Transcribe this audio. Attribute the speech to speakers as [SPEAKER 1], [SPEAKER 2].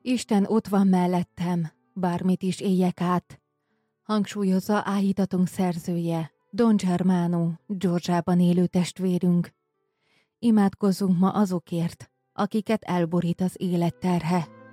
[SPEAKER 1] Isten ott van mellettem, bármit is éljek át, hangsúlyozza áhítatunk szerzője, Don Germano, Georgiában élő testvérünk. Imádkozzunk ma azokért, akiket elborít az élet terhe.